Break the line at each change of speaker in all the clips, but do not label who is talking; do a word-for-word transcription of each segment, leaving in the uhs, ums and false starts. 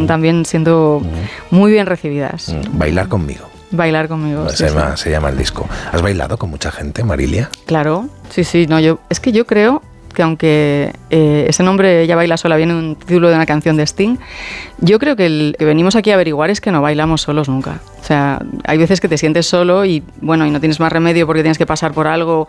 también siendo muy bien recibidas.
Bailar conmigo.
Bailar conmigo.
Se,
sí,
llama,
sí.
se llama el disco. ¿Has bailado con mucha gente, Marilia?
Claro, sí, sí. No, yo, es que yo creo que aunque eh, ese nombre, Ella baila sola, viene de un título de una canción de Sting, yo creo que el que venimos aquí a averiguar es que no bailamos solos nunca. O sea, hay veces que te sientes solo y, bueno, y no tienes más remedio porque tienes que pasar por algo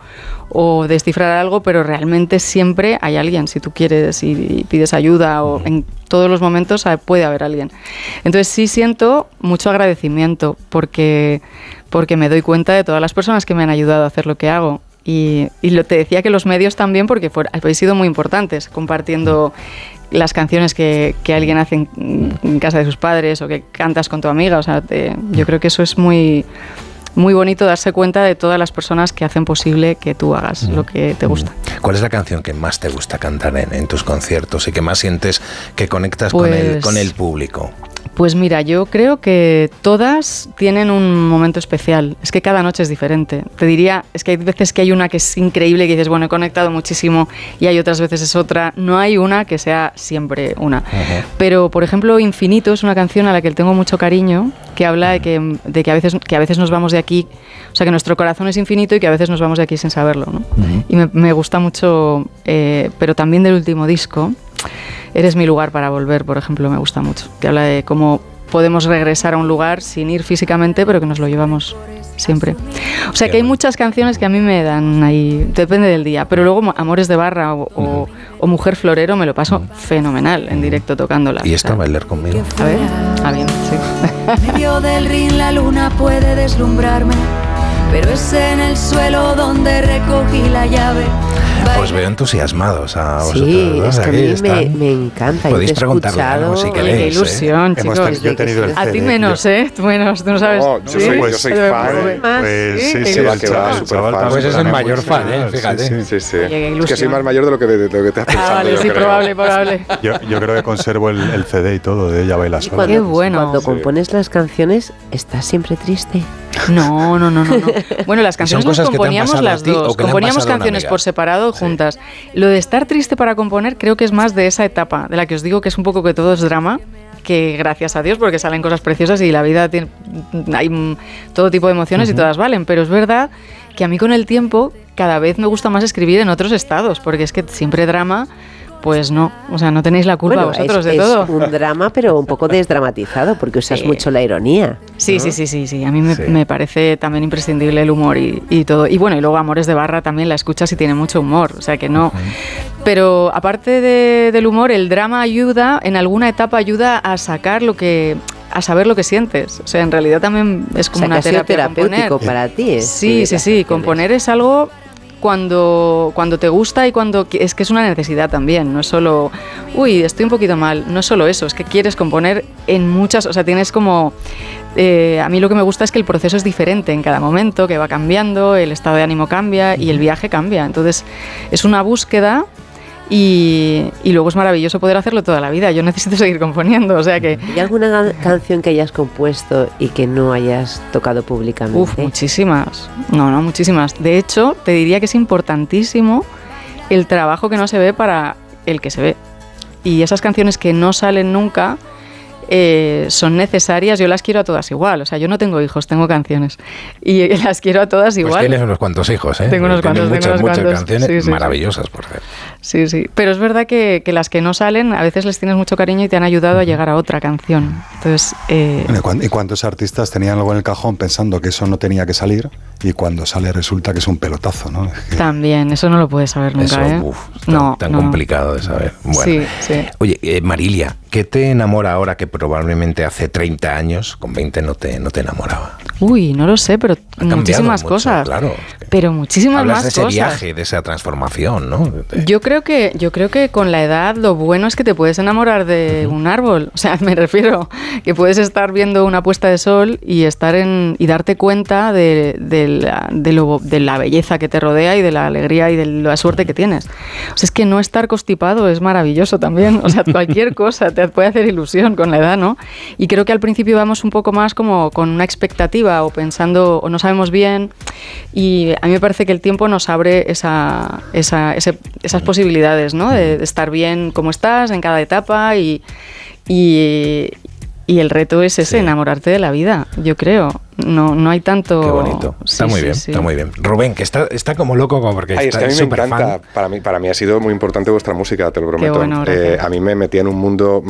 o descifrar algo, pero realmente siempre hay alguien, si tú quieres y, y pides ayuda, o en todos los momentos puede haber alguien. Entonces sí siento mucho agradecimiento porque, porque me doy cuenta de todas las personas que me han ayudado a hacer lo que hago. Y, y lo, te decía que los medios también, porque fue, habéis sido muy importantes compartiendo las canciones que, que alguien hace en, en casa de sus padres o que cantas con tu amiga. O sea, te, yo creo que eso es muy, muy bonito, darse cuenta de todas las personas que hacen posible que tú hagas lo que te gusta.
¿Cuál es la canción que más te gusta cantar en, en tus conciertos y que más sientes que conectas
pues,
con el, con el público?
Pues mira, yo creo que todas tienen un momento especial. Es que cada noche es diferente. Te diría, es que hay veces que hay una que es increíble, que dices, bueno, he conectado muchísimo, y hay otras veces es otra. No hay una que sea siempre una. Uh-huh. Pero, por ejemplo, Infinito es una canción a la que le tengo mucho cariño, que habla uh-huh. de, que, de que, a veces, que a veces nos vamos de aquí, o sea, que nuestro corazón es infinito y que a veces nos vamos de aquí sin saberlo, ¿no? Uh-huh. Y me, me gusta mucho, eh, pero también del último disco, Eres mi lugar para volver, por ejemplo, me gusta mucho, que habla de cómo podemos regresar a un lugar sin ir físicamente, pero que nos lo llevamos siempre. O sea, que hay muchas canciones que a mí me dan ahí, depende del día, pero luego Amores de Barra o, o, o Mujer Florero me lo paso fenomenal en directo tocándolas.
¿Y esta, bailar conmigo?
A ver, ah, bien, sí.
Medio del ring la luna puede deslumbrarme, pero es en el suelo donde recogí la llave.
Os veo entusiasmados a vosotros.
Sí,
¿no?
es que a mí me, me encanta.
Podéis preguntarle algo si queréis.
Qué ilusión,
¿eh?
chicos.
Hemos, yo he tenido el
a ti menos, ¿eh? Tú menos, tú no sabes.
No, yo,
¿Sí?
soy,
pues,
yo soy fan.
Pues sí, sí,
sí,
el
que
chaval,
va,
el chaval
fan.
Pues es el mayor fan, ¿eh? Fíjate.
Sí, sí.
Sí, sí.
Oye,
Es que soy más mayor de lo que, de, de lo que te has pensado.
Ah, vale,
yo
sí,
creo.
probable, probable.
Yo, yo creo que conservo el, el C D y todo de Ella baila sola.
Qué bueno.
Cuando
Sí.
compones las canciones, ¿estás siempre triste?
No, no, no, no, no. Bueno, las canciones las componíamos las dos. Componíamos canciones por separado o juntas. Lo de estar triste para componer creo que es más de esa etapa, de la que os digo que es un poco que todo es drama, que gracias a Dios, porque salen cosas preciosas y la vida tiene, hay todo tipo de emociones uh-huh. y todas valen, pero es verdad que a mí con el tiempo cada vez me gusta más escribir en otros estados, porque es que siempre drama... Pues no, o sea, no tenéis la culpa
bueno,
vosotros
es,
de
es
todo.
Es un drama, pero un poco desdramatizado, porque usas
sí.
mucho la ironía.
Sí,
¿no?
sí, sí, sí, sí. A mí me,
sí.
me parece también imprescindible el humor y, y todo. Y bueno, y luego Amores de Barra también la escuchas y tiene mucho humor, o sea que no. Uh-huh. Pero aparte de, del humor, el drama ayuda, en alguna etapa ayuda a sacar lo que... a saber lo que sientes. O sea, en realidad también es como
o sea,
una terapia
terapéutico
componer.
para ti. Es
sí, sí, sí. Componer es algo... Cuando, cuando te gusta y cuando... Es que es una necesidad también, no es solo... Uy, estoy un poquito mal, no es solo eso, es que quieres componer en muchas... O sea, tienes como... Eh, a mí lo que me gusta es que el proceso es diferente en cada momento, que va cambiando, el estado de ánimo cambia y el viaje cambia. Entonces, es una búsqueda... Y, y luego es maravilloso poder hacerlo toda la vida. Yo necesito seguir componiendo, o sea que...
¿Hay alguna canción que hayas compuesto y que no hayas tocado públicamente?
Uf, muchísimas. No, no, muchísimas. De hecho, te diría que es importantísimo el trabajo que no se ve para el que se ve. Y esas canciones que no salen nunca... Eh, son necesarias, yo las quiero a todas igual, o sea, yo no tengo hijos, tengo canciones y las quiero a todas igual.
Pues tienes unos cuantos hijos, ¿eh?
Tengo unos
tienes
cuantos,
muchas,
tengo unos
muchas
cuantos.
canciones
Sí, sí,
maravillosas,
sí.
por cierto.
Sí, sí, pero es verdad que, que las que no salen, a veces les tienes mucho cariño y te han ayudado a llegar a otra canción. Entonces, eh...
¿Y cuántos artistas tenían algo en el cajón pensando que eso no tenía que salir y cuando sale resulta que es un pelotazo, ¿no? Es que...
También, eso no lo puedes saber nunca,
eso,
¿eh?
Uf, tan,
no,
tan
no.
complicado de saber. Bueno.
Sí, sí.
Oye, eh, Marilia, ¿qué te enamora ahora que probablemente hace treinta años, con veinte no te, no te enamoraba?
Uy, no lo sé, pero muchísimas
mucho,
cosas.
Claro.
Pero muchísimas
Hablas
más
de ese
cosas.
viaje, de esa transformación, ¿no?
Yo creo que yo creo que con la edad lo bueno es que te puedes enamorar de uh-huh. un árbol. O sea, me refiero que puedes estar viendo una puesta de sol y estar en y darte cuenta de, de, la, de, lo, de la belleza que te rodea y de la alegría y de la suerte que tienes. O sea, es que no estar constipado es maravilloso también. O sea, cualquier cosa te puede hacer ilusión con la edad, ¿no? Y creo que al principio vamos un poco más como con una expectativa o pensando o no sabemos bien, y a mí me parece que el tiempo nos abre esa, esa, ese, esas posibilidades, ¿no? De, de estar bien como estás en cada etapa y, y, y el reto es ese,
Sí.
enamorarte de la vida, yo creo. No, no hay tanto...
Qué bonito. Está
Sí,
muy
sí,
bien,
sí.
está muy bien. Rubén, que está, está como loco como porque
Ay, es
está
que a mí me
superfan.
encanta. Para mí, para mí ha sido muy importante vuestra música, te lo prometo.
bueno, gracias.
Eh, a mí me metía en un mundo